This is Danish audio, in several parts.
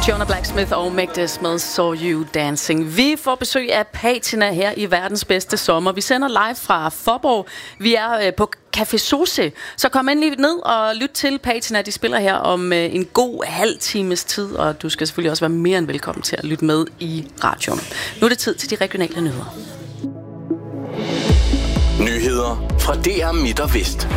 Jonah Blacksmith og Magdes med Saw You Dancing. Vi får besøg af Patina her i verdens bedste sommer. Vi sender live fra Faaborg. Vi er på Café Sose. Så kom endelig ned og lyt til Patina. De spiller her om en god halv times tid, og du skal selvfølgelig også være mere end velkommen til at lytte med i radioen. Nu er det tid til de regionale nyheder. Nyheder fra DR Midt og Vest.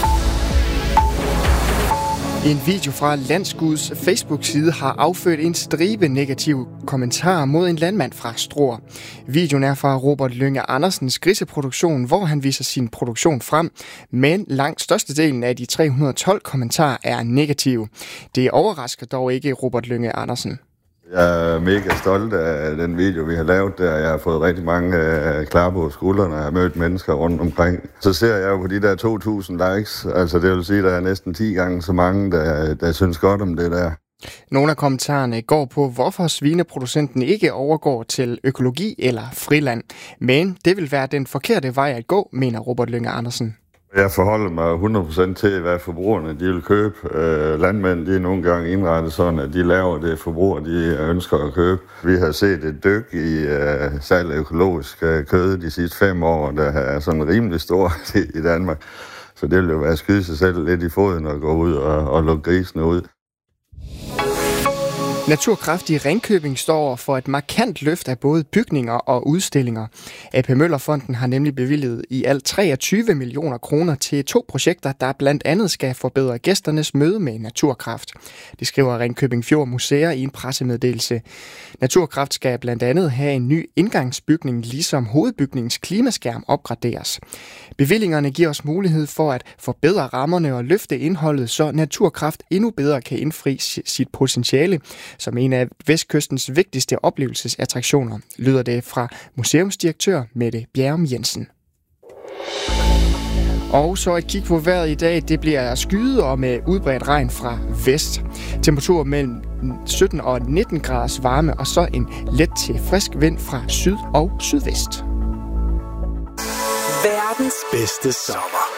En video fra Landsguds Facebook-side har affødt en stribe negative kommentarer mod en landmand fra Struer. Videoen er fra Robert Lynge Andersens griseproduktion, hvor han viser sin produktion frem, men langt størstedelen af de 312 kommentarer er negative. Det overrasker dog ikke Robert Lynge Andersen. Jeg er mega stolt af den video, vi har lavet der. Jeg har fået rigtig mange klapper på skuldrene, og jeg har mødt mennesker rundt omkring. Så ser jeg jo på de der 2.000 likes, altså det vil sige, at der er næsten 10 gange så mange, der synes godt om det der. Nogle af kommentarerne går på, hvorfor svineproducenten ikke overgår til økologi eller friland. Men det vil være den forkerte vej at gå, mener Robert Lynge Andersen. Jeg forholder mig 100% til, hvad forbrugerne de vil købe. Landmænd de er nogle gange indrettet sådan, at de laver det forbrug, de ønsker at købe. Vi har set et dyk i salg af økologisk kød de sidste 5 år, der er sådan rimelig stort i Danmark. Så det vil jo være at skyde sig selv lidt i foden og gå ud og lukke grisene ud. Naturkraft i Ringkøbing står for et markant løft af både bygninger og udstillinger. AP Møller-fonden har nemlig bevilget i alt 23 millioner kroner til 2 projekter, der blandt andet skal forbedre gæsternes møde med naturkraft. Det skriver Ringkøbing Fjord Museer i en pressemeddelelse. Naturkraft skal blandt andet have en ny indgangsbygning, ligesom hovedbygningens klimaskærm opgraderes. Bevillingerne giver os mulighed for at forbedre rammerne og løfte indholdet, så naturkraft endnu bedre kan indfri sit potentiale som en af Vestkystens vigtigste oplevelsesattraktioner, lyder det fra museumsdirektør Mette Bjerrum Jensen. Og så et kig på vejret i dag. Det bliver skyet og med udbredt regn fra vest. Temperatur mellem 17 og 19 graders varme, og så en let til frisk vind fra syd og sydvest. Verdens bedste sommer.